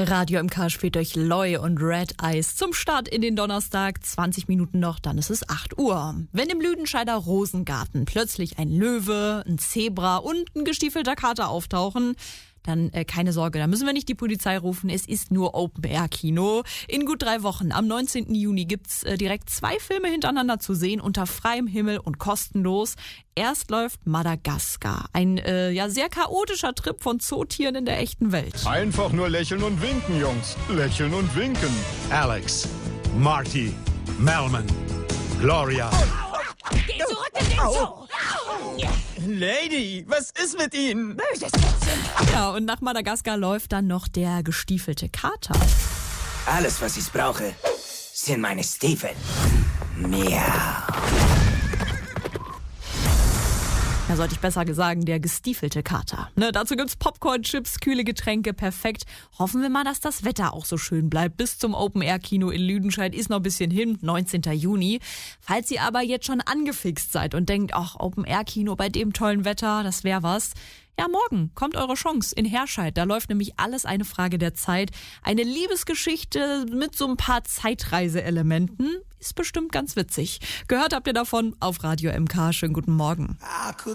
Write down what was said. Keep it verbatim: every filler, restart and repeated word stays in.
Radio M K spielt durch Loy und Red Eyes zum Start in den Donnerstag. zwanzig Minuten noch, dann ist es acht Uhr. Wenn im Lüdenscheider Rosengarten plötzlich ein Löwe, ein Zebra und ein gestiefelter Kater auftauchen, dann äh, keine Sorge, da müssen wir nicht die Polizei rufen. Es ist nur Open-Air-Kino. In gut drei Wochen, am neunzehnten Juni, gibt's äh, direkt zwei Filme hintereinander zu sehen, unter freiem Himmel und kostenlos. Erst läuft Madagaskar, ein äh, ja sehr chaotischer Trip von Zootieren in der echten Welt. Einfach nur lächeln und winken, Jungs. Lächeln und winken. Alex, Marty, Melman, Gloria. Geh zurück in den Zoo! Lady, was ist mit Ihnen? Böses Kätzchen! Ja, und nach Madagaskar läuft dann noch der gestiefelte Kater. Alles, was ich brauche, sind meine Stiefel. Miau. Ja, sollte ich besser sagen, der gestiefelte Kater. Ne, dazu gibt's Popcorn, Chips, kühle Getränke, perfekt. Hoffen wir mal, dass das Wetter auch so schön bleibt. Bis zum Open-Air-Kino in Lüdenscheid ist noch ein bisschen hin, neunzehnten Juni. Falls ihr aber jetzt schon angefixt seid und denkt, ach, Open-Air-Kino bei dem tollen Wetter, das wäre was. Ja, morgen kommt eure Chance in Herscheid. Da läuft nämlich Alles eine Frage der Zeit. Eine Liebesgeschichte mit so ein paar Zeitreiseelementen. Ist bestimmt ganz witzig. Gehört habt ihr davon auf Radio M K. Schönen guten Morgen.